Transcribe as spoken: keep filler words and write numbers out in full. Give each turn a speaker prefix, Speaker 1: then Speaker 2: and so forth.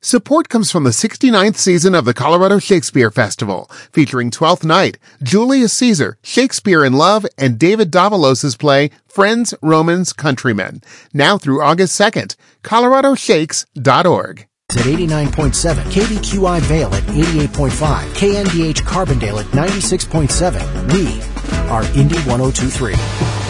Speaker 1: Support comes from the sixty-ninth season of the Colorado Shakespeare Festival, featuring Twelfth Night, Julius Caesar, Shakespeare in Love, and David Davalos' play Friends, Romans, Countrymen. Now through August second. colorado shakes dot org.
Speaker 2: At eighty-nine point seven, K D Q I Vail at eighty-eight point five, K N D H Carbondale at ninety-six point seven. We are Indy one oh two three.